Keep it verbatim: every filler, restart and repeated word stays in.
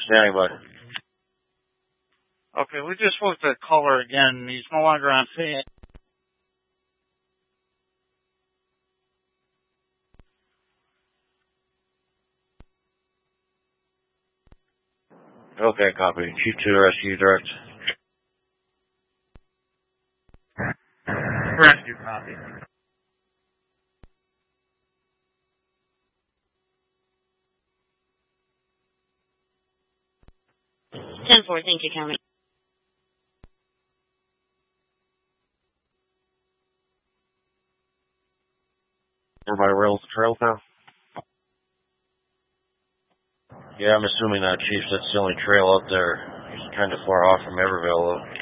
Standing by. Okay, we just spoke to the caller again. He's no longer on scene. Okay, copy. Chief to the rescue, direct. Rescue, copy. ten four, thank you, County. We're by rails trails now? Yeah, I'm assuming that, Chief. That's the only trail out there. He's kind of far off from Everville, though.